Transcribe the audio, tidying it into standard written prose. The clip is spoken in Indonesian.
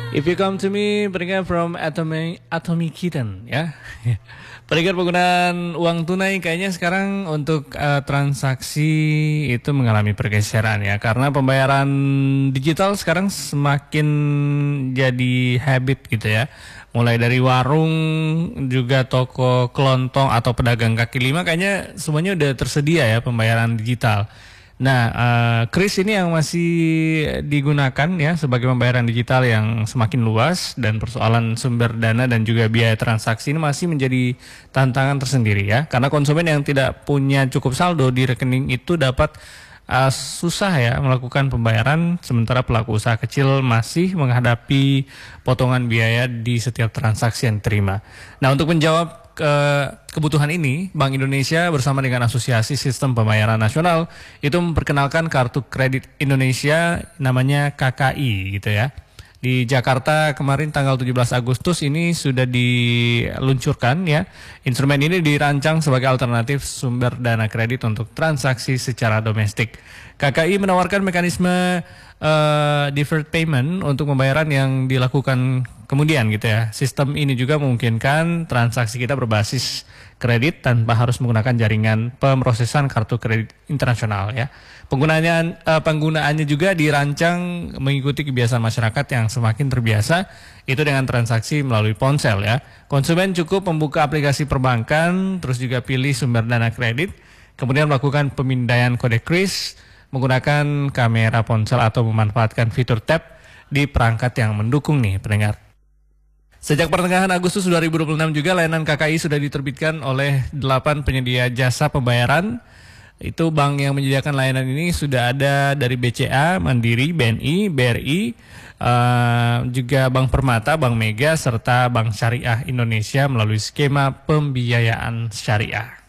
If you come to me, berikan from Atomic Kitten ya. Peringkat penggunaan uang tunai kayaknya sekarang untuk transaksi itu mengalami pergeseran ya, karena pembayaran digital sekarang semakin jadi habit gitu ya. Mulai dari warung, juga toko kelontong atau pedagang kaki lima, kayaknya semuanya udah tersedia ya pembayaran digital. Nah, kris ini yang masih digunakan ya sebagai pembayaran digital yang semakin luas, dan persoalan sumber dana dan juga biaya transaksi ini masih menjadi tantangan tersendiri ya. Karena konsumen yang tidak punya cukup saldo di rekening itu dapat susah ya melakukan pembayaran, sementara pelaku usaha kecil masih menghadapi potongan biaya di setiap transaksi yang diterima. Nah, untuk menjawab kebutuhan ini, Bank Indonesia bersama dengan Asosiasi Sistem Pembayaran Nasional itu memperkenalkan kartu kredit Indonesia namanya KKI gitu ya. Di Jakarta kemarin tanggal 17 Agustus ini sudah diluncurkan ya. Instrumen ini dirancang sebagai alternatif sumber dana kredit untuk transaksi secara domestik. KKI menawarkan mekanisme deferred payment untuk pembayaran yang dilakukan kemudian gitu ya. Sistem ini juga memungkinkan transaksi kita berbasis kredit tanpa harus menggunakan jaringan pemrosesan kartu kredit internasional ya. Penggunaannya juga dirancang mengikuti kebiasaan masyarakat yang semakin terbiasa itu dengan transaksi melalui ponsel ya. Konsumen cukup membuka aplikasi perbankan, terus juga pilih sumber dana kredit, kemudian melakukan pemindaian kode kris menggunakan kamera ponsel atau memanfaatkan fitur tap di perangkat yang mendukung nih pendengar. Sejak pertengahan Agustus 2026 juga layanan KKI sudah diterbitkan oleh 8 penyedia jasa pembayaran. Itu bank yang menyediakan layanan ini sudah ada dari BCA, Mandiri, BNI, BRI, juga Bank Permata, Bank Mega, serta Bank Syariah Indonesia melalui skema pembiayaan syariah.